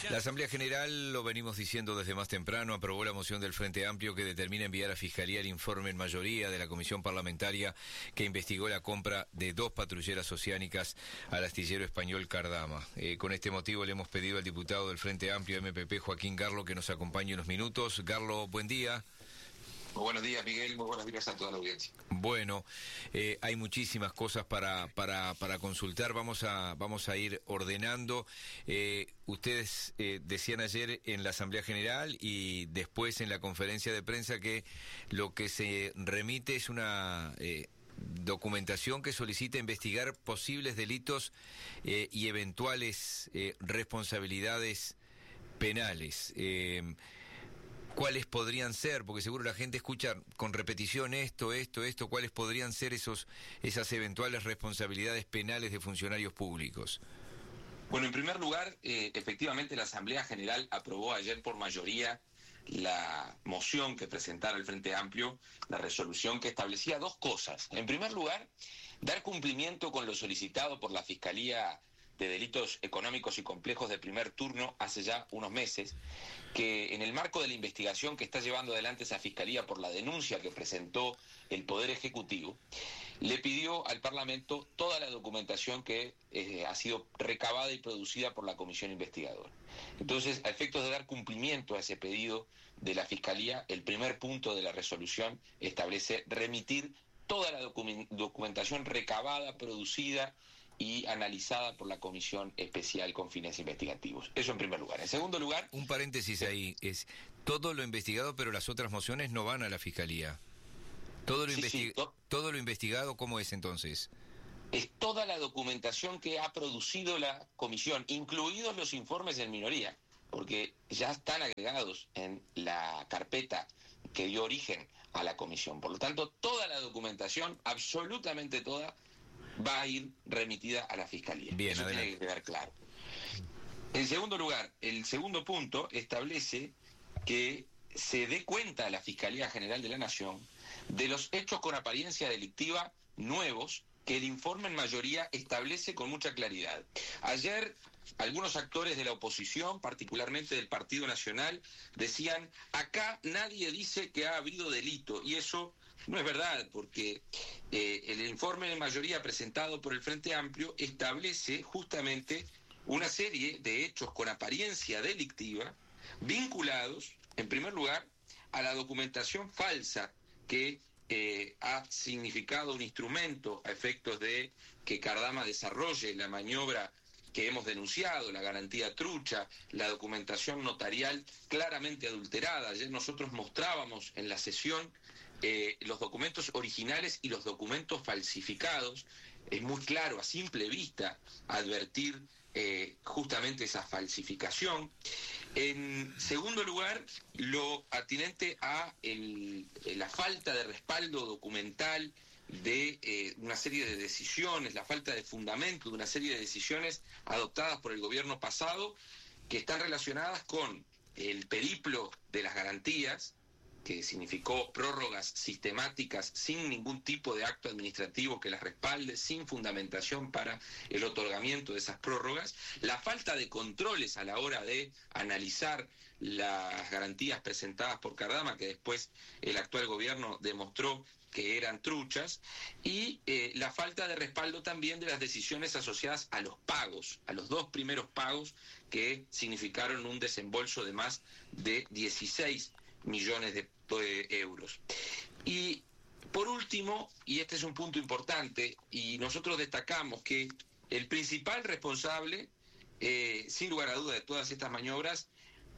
La Asamblea General, lo venimos diciendo desde más temprano, aprobó la moción del Frente Amplio que determina enviar a Fiscalía el informe en mayoría de la comisión parlamentaria que investigó la compra de 2 patrulleras oceánicas al astillero español Cardama. Con este motivo le hemos pedido al diputado del Frente Amplio MPP, Joaquín Garlo, que nos acompañe unos minutos. Garlo, buen día. Muy buenos días, Miguel, muy buenos días a toda la audiencia. Bueno, hay muchísimas cosas para consultar, vamos a ir ordenando. Ustedes decían ayer en la Asamblea General y después en la conferencia de prensa que lo que se remite es una documentación que solicita investigar posibles delitos y eventuales responsabilidades penales. ¿Cuáles podrían ser? Porque seguro la gente escucha con repetición esto. ¿Cuáles podrían ser esas eventuales responsabilidades penales de funcionarios públicos? Bueno, en primer lugar, efectivamente la Asamblea General aprobó ayer por mayoría la moción que presentara el Frente Amplio, la resolución que establecía 2 cosas. En primer lugar, dar cumplimiento con lo solicitado por la Fiscalía de Delitos Económicos y Complejos de primer turno hace ya unos meses, que en el marco de la investigación que está llevando adelante esa Fiscalía por la denuncia que presentó el Poder Ejecutivo, le pidió al Parlamento toda la documentación que ha sido recabada y producida por la Comisión Investigadora. Entonces, a efectos de dar cumplimiento a ese pedido de la Fiscalía, el primer punto de la resolución establece remitir toda la documentación recabada, producida y analizada por la Comisión Especial con fines investigativos. Eso en primer lugar. En segundo lugar... Un paréntesis ahí, es todo lo investigado, pero las otras mociones no van a la Fiscalía. Todo lo investigado, ¿cómo es entonces? Es toda la documentación que ha producido la Comisión, incluidos los informes en minoría, porque ya están agregados en la carpeta que dio origen a la Comisión. Por lo tanto, toda la documentación, absolutamente toda, va a ir remitida a la Fiscalía. Bien, eso adelante. Tiene que quedar claro. En segundo lugar, el segundo punto establece que se dé cuenta a la Fiscalía General de la Nación de los hechos con apariencia delictiva nuevos que el informe en mayoría establece con mucha claridad. Ayer algunos actores de la oposición, particularmente del Partido Nacional, decían: acá nadie dice que ha habido delito, y eso no es verdad, porque el informe de mayoría presentado por el Frente Amplio establece justamente una serie de hechos con apariencia delictiva vinculados, en primer lugar, a la documentación falsa que ha significado un instrumento a efectos de que Cardama desarrolle la maniobra que hemos denunciado, la garantía trucha, la documentación notarial claramente adulterada. Ayer nosotros mostrábamos en la sesión los documentos originales y los documentos falsificados. Es muy claro, a simple vista, advertir justamente esa falsificación. En segundo lugar, lo atinente a la falta de respaldo documental de una serie de decisiones, la falta de fundamento de una serie de decisiones adoptadas por el gobierno pasado, que están relacionadas con el periplo de las garantías, que significó prórrogas sistemáticas sin ningún tipo de acto administrativo que las respalde, sin fundamentación para el otorgamiento de esas prórrogas, la falta de controles a la hora de analizar las garantías presentadas por Cardama, que después el actual gobierno demostró que eran truchas, y la falta de respaldo también de las decisiones asociadas a los pagos, a los 2 primeros pagos que significaron un desembolso de más de 16 millones de euros. Y por último, y este es un punto importante, y nosotros destacamos que el principal responsable, sin lugar a duda, de todas estas maniobras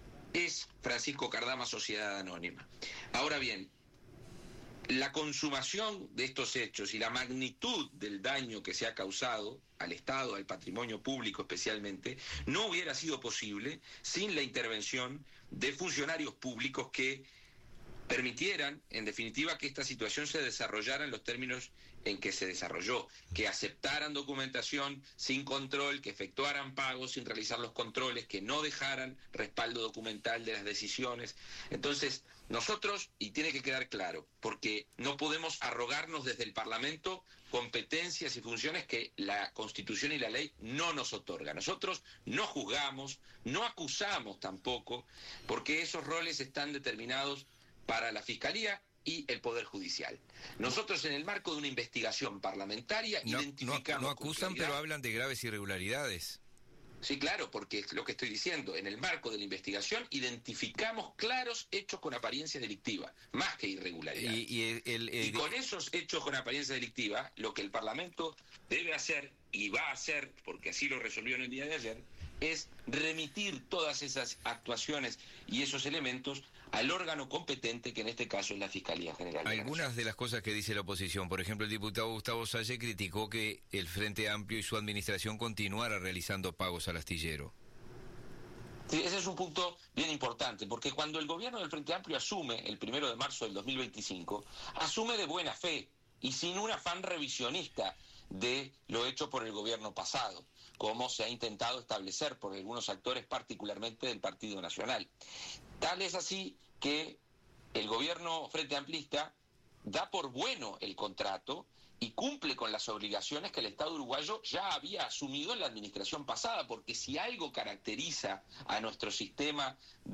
es Francisco Cardama, Sociedad Anónima. Ahora bien, la consumación de estos hechos y la magnitud del daño que se ha causado al Estado, al patrimonio público especialmente, no hubiera sido posible sin la intervención de funcionarios públicos que permitieran, en definitiva, que esta situación se desarrollara en los términos en que se desarrolló, que aceptaran documentación sin control, que efectuaran pagos sin realizar los controles, que no dejaran respaldo documental de las decisiones. Entonces, nosotros, y tiene que quedar claro, porque no podemos arrogarnos desde el Parlamento competencias y funciones que la Constitución y la ley no nos otorgan. Nosotros no juzgamos, no acusamos tampoco, porque esos roles están determinados para la Fiscalía y el Poder Judicial. Nosotros, en el marco de una investigación parlamentaria, identificamos... No acusan, pero hablan de graves irregularidades. Sí, claro, porque es lo que estoy diciendo. En el marco de la investigación identificamos claros hechos con apariencia delictiva, más que irregularidad. Y con esos hechos con apariencia delictiva, lo que el Parlamento debe hacer, y va a hacer, porque así lo resolvió en el día de ayer, es remitir todas esas actuaciones y esos elementos al órgano competente, que en este caso es la Fiscalía General de la Algunas Nación. de las cosas que dice la oposición, por ejemplo, el diputado Gustavo Salle criticó que el Frente Amplio y su administración continuara realizando pagos al astillero. Sí, ese es un punto bien importante, porque cuando el gobierno del Frente Amplio asume el 1 de marzo del 2025, asume de buena fe y sin un afán revisionista de lo hecho por el gobierno pasado, como se ha intentado establecer por algunos actores, particularmente del Partido Nacional. Tal es así que el gobierno frente amplista da por bueno el contrato y cumple con las obligaciones que el Estado uruguayo ya había asumido en la administración pasada, porque si algo caracteriza a nuestro sistema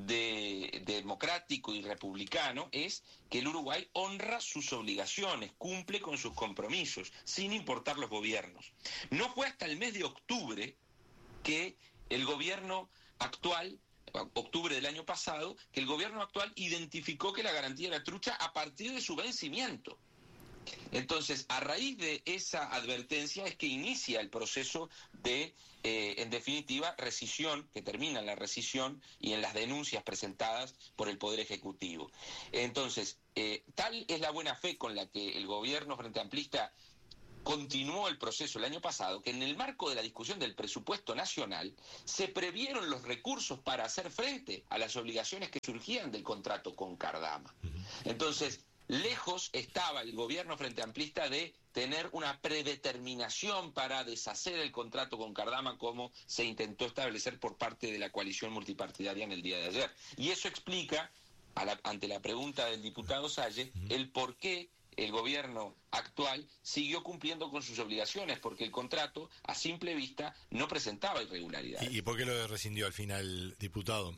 democrático y republicano es que el Uruguay honra sus obligaciones, cumple con sus compromisos, sin importar los gobiernos. No fue hasta el mes de octubre que el gobierno actual, octubre del año pasado, que el gobierno actual identificó que la garantía era trucha a partir de su vencimiento. Entonces, a raíz de esa advertencia es que inicia el proceso de, en definitiva, rescisión, que termina en la rescisión y en las denuncias presentadas por el Poder Ejecutivo. Entonces, tal es la buena fe con la que el gobierno frente amplista continuó el proceso el año pasado, que en el marco de la discusión del presupuesto nacional se previeron los recursos para hacer frente a las obligaciones que surgían del contrato con Cardama. Entonces, lejos estaba el gobierno frente amplista de tener una predeterminación para deshacer el contrato con Cardama, como se intentó establecer por parte de la coalición multipartidaria en el día de ayer. Y eso explica, ante la pregunta del diputado Salle, el por qué el gobierno actual siguió cumpliendo con sus obligaciones, porque el contrato, a simple vista, no presentaba irregularidades. ¿Y por qué lo rescindió al final, diputado?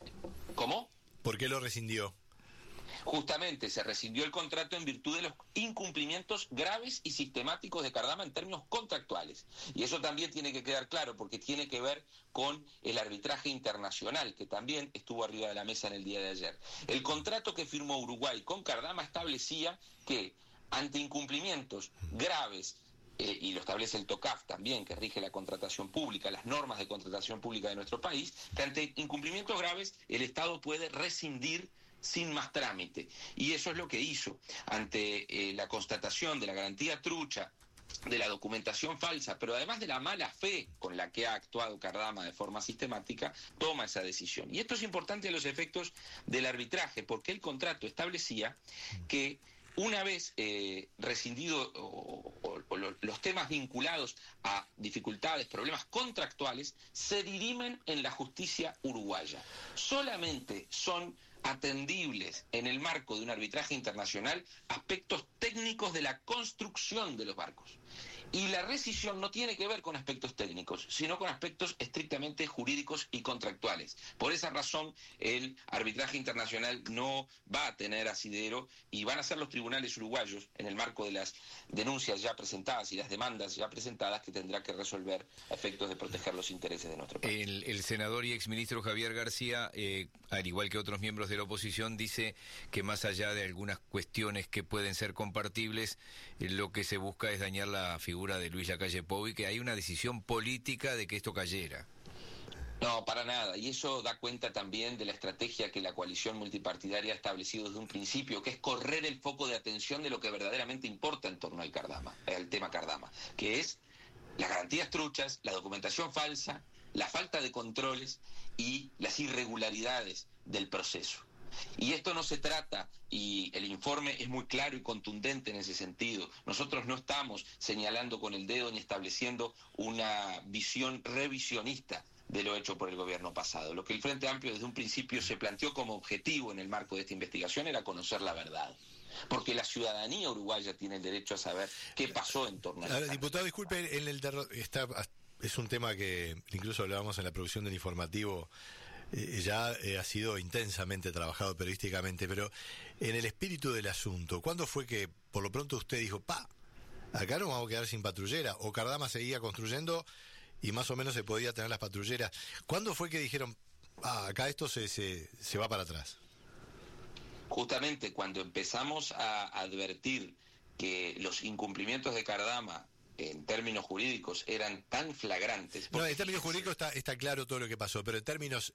¿Cómo? ¿Por qué lo rescindió? Justamente se rescindió el contrato en virtud de los incumplimientos graves y sistemáticos de Cardama en términos contractuales. Y eso también tiene que quedar claro, porque tiene que ver con el arbitraje internacional, que también estuvo arriba de la mesa en el día de ayer. El contrato que firmó Uruguay con Cardama establecía que ante incumplimientos graves, y lo establece el TOCAF también, que rige la contratación pública, las normas de contratación pública de nuestro país, que ante incumplimientos graves el Estado puede rescindir sin más trámite. Y eso es lo que hizo. Ante la constatación de la garantía trucha, de la documentación falsa, pero además de la mala fe con la que ha actuado Cardama de forma sistemática, toma esa decisión. Y esto es importante a los efectos del arbitraje, porque el contrato establecía que una vez rescindido los temas vinculados a dificultades, problemas contractuales, se dirimen en la justicia uruguaya. Solamente son atendibles en el marco de un arbitraje internacional aspectos técnicos de la construcción de los barcos. Y la rescisión no tiene que ver con aspectos técnicos, sino con aspectos estrictamente jurídicos y contractuales. Por esa razón, el arbitraje internacional no va a tener asidero y van a ser los tribunales uruguayos, en el marco de las denuncias ya presentadas y las demandas ya presentadas, que tendrá que resolver a efectos de proteger los intereses de nuestro país. El senador y exministro Javier García, al igual que otros miembros de la oposición, dice que más allá de algunas cuestiones que pueden ser compartibles, lo que se busca es dañar la figura de Luis Lacalle Pou y que hay una decisión política de que esto cayera. No, para nada. Y eso da cuenta también de la estrategia que la coalición multipartidaria ha establecido desde un principio, que es correr el foco de atención de lo que verdaderamente importa en torno al tema Cardama, que es las garantías truchas, la documentación falsa, la falta de controles y las irregularidades del proceso. Y esto no se trata, y el informe es muy claro y contundente en ese sentido. Nosotros no estamos señalando con el dedo ni estableciendo una visión revisionista de lo hecho por el gobierno pasado. Lo que el Frente Amplio desde un principio se planteó como objetivo en el marco de esta investigación era conocer la verdad. Porque la ciudadanía uruguaya tiene el derecho a saber qué pasó en torno a la diputado, disculpe, es un tema que incluso hablábamos en la producción del informativo, ya ha sido intensamente trabajado periodísticamente, pero en el espíritu del asunto, ¿cuándo fue que por lo pronto usted dijo, acá nos vamos a quedar sin patrullera? ¿O Cardama seguía construyendo y más o menos se podía tener las patrulleras? ¿Cuándo fue que dijeron, acá esto se va para atrás? Justamente cuando empezamos a advertir que los incumplimientos de Cardama en términos jurídicos eran tan flagrantes. No, en términos jurídicos está claro todo lo que pasó, pero en términos,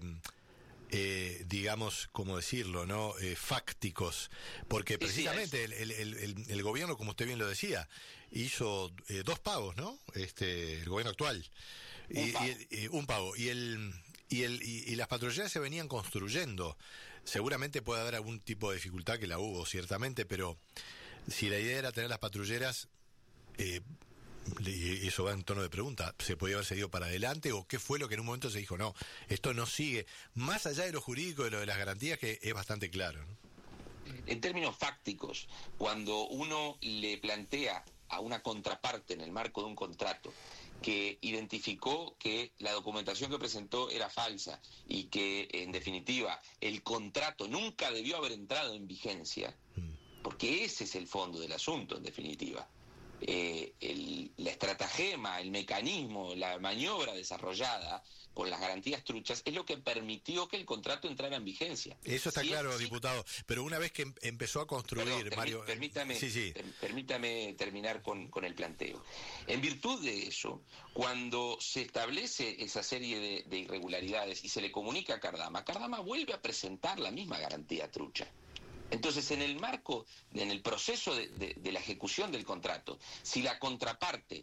digamos, ¿cómo decirlo?, ¿no? Fácticos, porque precisamente el gobierno, como usted bien lo decía, hizo 2 pagos, ¿no? El gobierno actual. Un pago. Y las patrulleras se venían construyendo. Seguramente puede haber algún tipo de dificultad, que la hubo, ciertamente, pero si la idea era tener las patrulleras, y eso va en tono de pregunta, ¿se podía haber seguido para adelante o qué fue lo que en un momento se dijo, no, esto no sigue? Más allá de lo jurídico, de lo de las garantías, que es bastante claro, ¿no? En términos fácticos, cuando uno le plantea a una contraparte en el marco de un contrato que identificó que la documentación que presentó era falsa y que, en definitiva, el contrato nunca debió haber entrado en vigencia, porque ese es el fondo del asunto, en definitiva. La estratagema, el mecanismo, la maniobra desarrollada con las garantías truchas es lo que permitió que el contrato entrara en vigencia. Eso está claro, diputado, pero una vez que empezó a construir, Mario... Permítame terminar con el planteo. En virtud de eso, cuando se establece esa serie de irregularidades y se le comunica a Cardama, Cardama vuelve a presentar la misma garantía trucha. Entonces, en el marco, en el proceso de la ejecución del contrato, si la contraparte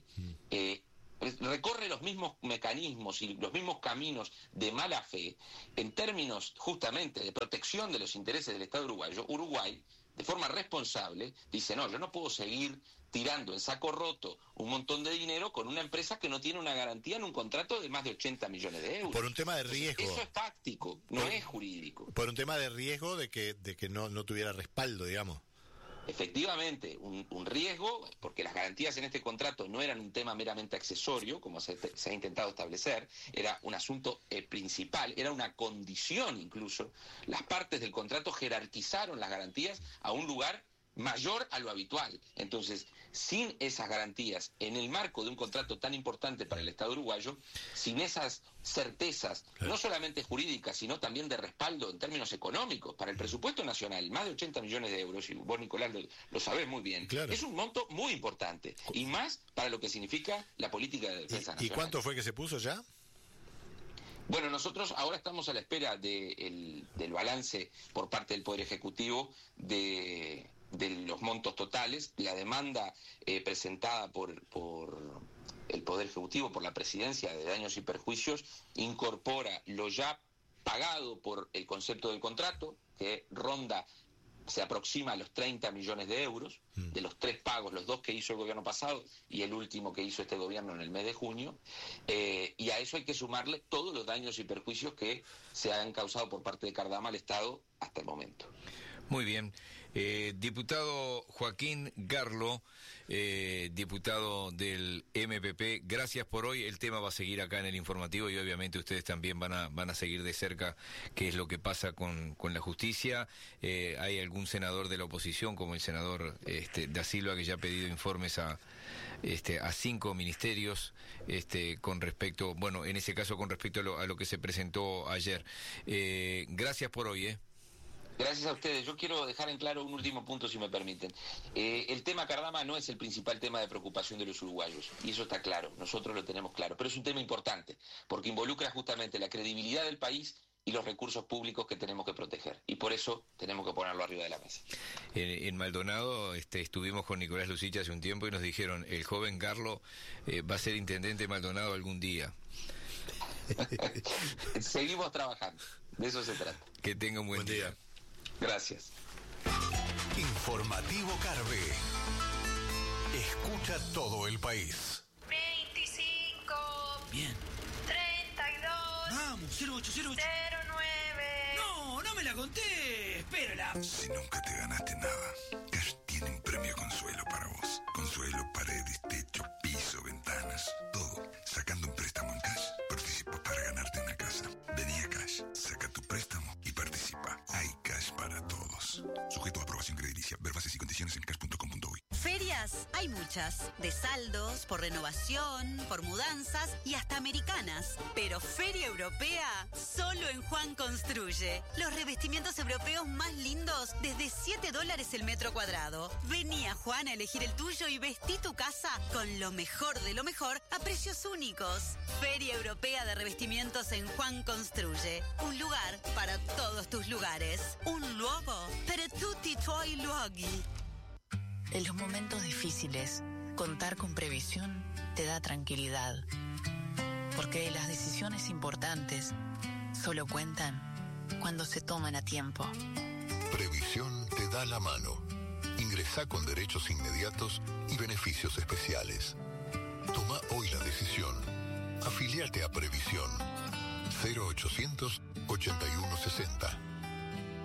recorre los mismos mecanismos y los mismos caminos de mala fe, en términos justamente de protección de los intereses del Estado uruguayo, Uruguay, de forma responsable, dice, no, yo no puedo seguir tirando en saco roto un montón de dinero con una empresa que no tiene una garantía en un contrato de más de 80 millones de euros. Por un tema de riesgo. Eso es táctico, no es jurídico. Por un tema de riesgo de que no tuviera respaldo, digamos. Efectivamente, un riesgo, porque las garantías en este contrato no eran un tema meramente accesorio, como se ha intentado establecer, era un asunto principal, era una condición incluso. Las partes del contrato jerarquizaron las garantías a un lugar mayor a lo habitual. Entonces, sin esas garantías, en el marco de un contrato tan importante para el Estado uruguayo, sin esas certezas, no solamente jurídicas, sino también de respaldo en términos económicos, para el presupuesto nacional, más de 80 millones de euros, y vos, Nicolás, lo sabés muy bien, es un monto muy importante, y más para lo que significa la política de defensa nacional. ¿Y cuánto fue que se puso ya? Bueno, nosotros ahora estamos a la espera del balance por parte del Poder Ejecutivo de los montos totales. La demanda presentada por el Poder Ejecutivo, por la Presidencia de Daños y Perjuicios, incorpora lo ya pagado por el concepto del contrato, que se aproxima a los 30 millones de euros, de los 3 pagos, los 2 que hizo el gobierno pasado y el último que hizo este gobierno en el mes de junio, y a eso hay que sumarle todos los daños y perjuicios que se han causado por parte de Cardama al Estado hasta el momento. Muy bien. Diputado Joaquín Garlo, diputado del MPP, gracias por hoy. El tema va a seguir acá en el informativo y obviamente ustedes también van a seguir de cerca qué es lo que pasa con la justicia. Hay algún senador de la oposición, como el senador Da Silva, que ya ha pedido informes a 5 ministerios con respecto, bueno, en ese caso con respecto a lo que se presentó ayer. Gracias por hoy. Gracias a ustedes. Yo quiero dejar en claro un último punto, si me permiten. El tema Cardama no es el principal tema de preocupación de los uruguayos, y eso está claro, nosotros lo tenemos claro, pero es un tema importante, porque involucra justamente la credibilidad del país y los recursos públicos que tenemos que proteger, y por eso tenemos que ponerlo arriba de la mesa. En Maldonado estuvimos con Nicolás Lucich hace un tiempo y nos dijeron, el joven Garlo va a ser intendente de Maldonado algún día. Seguimos trabajando, de eso se trata. Que tenga un buen día. Gracias. Informativo Carve. Escucha todo el país. 25. Bien. 32. Vamos, 0808. 09. No me la conté. Espérala. Si nunca te ganaste nada, Cash tiene un premio consuelo para vos. Consuelo, paredes, techo, piso, ventanas, todo. Sacando un préstamo en Cash, participa para ganarte una casa. Vení a Cash, saca tu préstamo y participa. Hay Cash para todos. Sujeto a aprobación crediticia. Ver bases y condiciones en cash.com.uy. Ferias hay muchas, de saldos, por renovación, por mudanzas y hasta americanas. Pero Feria Europea, solo en Juan Construye. Los revestimientos europeos más lindos desde $7 el metro cuadrado. Vení a Juan a elegir el tuyo y vestí tu casa con lo mejor de lo mejor a precios únicos. Feria Europea de Revestimientos en Juan Construye. Un lugar para todos tus lugares. Un luogo per tutti i tuoi luoghi. En los momentos difíciles, contar con previsión te da tranquilidad. Porque las decisiones importantes solo cuentan cuando se toman a tiempo. Previsión te da la mano. Ingresá con derechos inmediatos y beneficios especiales. Toma hoy la decisión. Afiliate a Previsión. 0800 8160